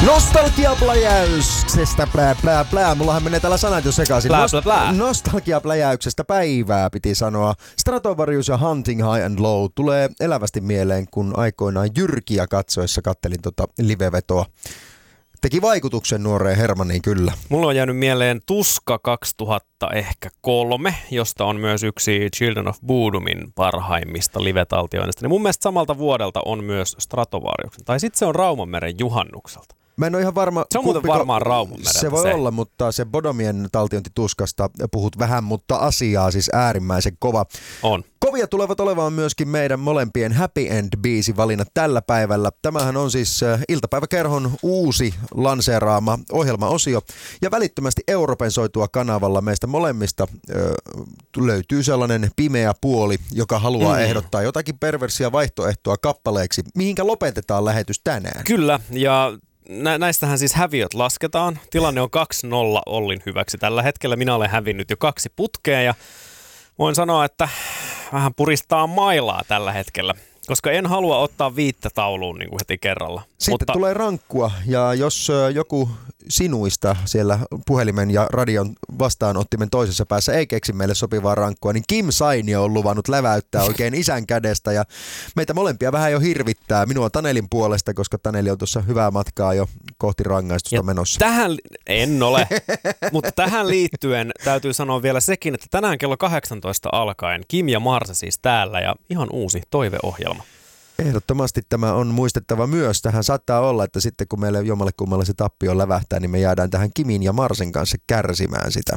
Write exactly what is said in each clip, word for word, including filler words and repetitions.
Nostalgiapläjäyksestä plää plää plää. Mullahan menee täällä sanat jo sekaisin. Plää, plää, plää. Nostalgiapläjäyksestä päivää piti sanoa. Stratovarius ja Hunting High and Low tulee elävästi mieleen, kun aikoinaan Jyrkiä katsoessa kattelin tota live-vetoa. Teki vaikutuksen nuoreen Hermanniin kyllä. Mulla on jäänyt mieleen Tuska kaksituhatta ehkä kolme, josta on myös yksi Children of Bodomin parhaimmista live-taltioinnista. Niin mun mielestä samalta vuodelta on myös Stratovariuksen. Tai sitten se on Raumanmeren juhannukselta. Mä en ole ihan varma. Se on muuten kumpiko, varmaan Raumanmereltä. Se voi se. olla, mutta se Bodomien taltiointi Tuskasta puhut vähän, mutta asiaa siis äärimmäisen kova. On. Kovia tulevat olemaan myöskin meidän molempien Happy End-biisi valinnat tällä päivällä. Tämähän on siis iltapäiväkerhon uusi lanseeraama ohjelmaosio. Ja välittömästi europensoitua kanavalla meistä molemmista ö, löytyy sellainen pimeä puoli, joka haluaa mm. ehdottaa jotakin perversia vaihtoehtoa kappaleeksi, mihinkä lopetetaan lähetys tänään. Kyllä, ja nä- näistähän siis häviöt lasketaan. Tilanne on kaksi nolla Ollin hyväksi tällä hetkellä. Minä olen hävinnyt jo kaksi putkea ja voin sanoa, että vähän puristaa mailaa tällä hetkellä, koska en halua ottaa viittä tauluun niin kuin heti kerralla. Sitten Mutta tulee rankkua, ja jos joku sinuista siellä puhelimen ja radion vastaanottimen toisessa päässä ei keksi meille sopivaa rankkua, niin Kim Sainio on luvannut läväyttää oikein isän kädestä, ja meitä molempia vähän jo hirvittää. Minua Tanelin puolesta, koska Taneli on tuossa hyvää matkaa jo kohti rangaistusta ja menossa. Tähän, en ole, mutta tähän liittyen täytyy sanoa vielä sekin, että tänään kello kahdeksantoista alkaen Kim ja Marsa siis täällä, ja ihan uusi toiveohjelma. Ehdottomasti tämä on muistettava myös. Tähän saattaa olla, että sitten kun meille jommalle kummalle se tappio lävähtää, niin me jäädään tähän Kimin ja Marsen kanssa kärsimään sitä.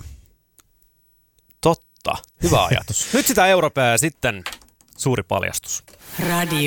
Totta. Hyvä ajatus. Nyt sitä Eurooppaa ja sitten suuri paljastus. Radio.